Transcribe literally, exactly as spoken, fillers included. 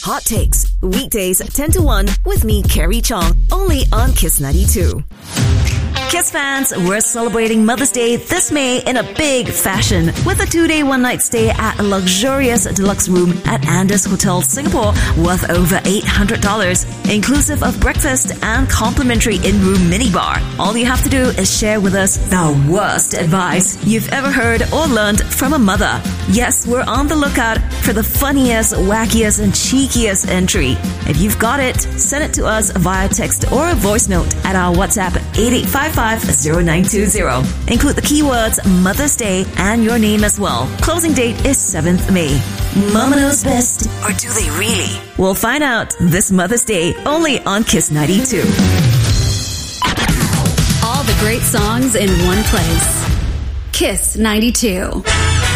Hot Takes, weekdays ten to one with me, Carrie Chong, only on Kiss ninety-two. Kiss fans, we're celebrating Mother's Day this May in a big fashion with a two-day, one-night stay at a luxurious deluxe room at Andaz Hotel Singapore worth over eight hundred dollars, inclusive of breakfast and complimentary in-room minibar. All you have to do is share with us the worst advice you've ever heard or learned from a mother. Yes, we're on the lookout for the funniest, wackiest, and cheekiest entry. If you've got it, send it to us via text or a voice note at our WhatsApp eight eight five five zero nine two zero. Include the keywords Mother's Day and your name as well. Closing date is seventh of May. Mama knows best, or do they really? We'll find out this Mother's Day only on Kiss ninety-two. All the great songs in one place. Kiss ninety-two.